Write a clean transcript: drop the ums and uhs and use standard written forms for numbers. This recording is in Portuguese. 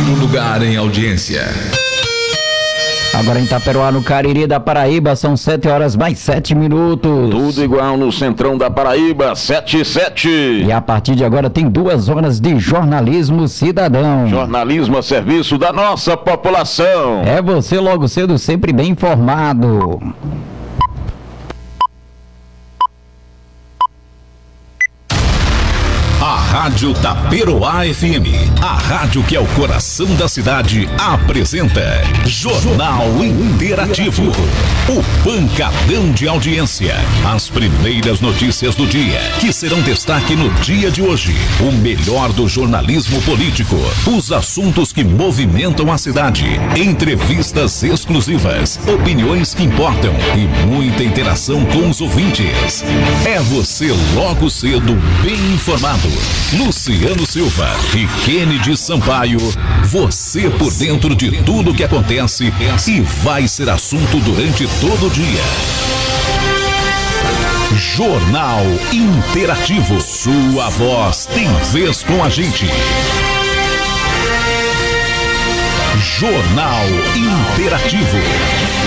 Primeiro lugar em audiência. Agora em Itaperoá, no Cariri da Paraíba, são 7 horas mais 7 minutos. Tudo igual no centrão da Paraíba, 7:07. E a partir de agora tem 2 horas de jornalismo cidadão. Jornalismo a serviço da nossa população. É você logo cedo sempre bem informado. A Rádio Itaperoá FM, a rádio que é o coração da cidade, apresenta Jornal Interativo. O pancadão de audiência. As primeiras notícias do dia, que serão destaque no dia de hoje. O melhor do jornalismo político. Os assuntos que movimentam a cidade. Entrevistas exclusivas. Opiniões que importam. E muita interação com os ouvintes. É você logo cedo, bem informado. Luciano Silva e Kennedy Sampaio, você por dentro de tudo que acontece e vai ser assunto durante todo o dia. Jornal Interativo, sua voz tem vez com a gente. Jornal Interativo.